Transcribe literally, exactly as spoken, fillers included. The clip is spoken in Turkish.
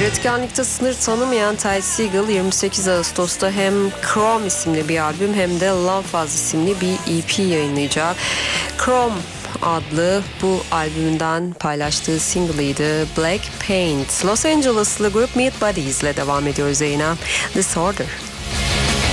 Üretkenlikte sınır tanımayan Ty Segall yirmi sekiz Ağustos'ta hem Chrome isimli bir albüm hem de Love Buzz isimli bir E P yayınlayacak. Chrome adlı bu albümünden paylaştığı single'ıydı Black Paint. Los Angeles'lı grup Meat Buddies ile devam ediyoruz yayına. Disorder.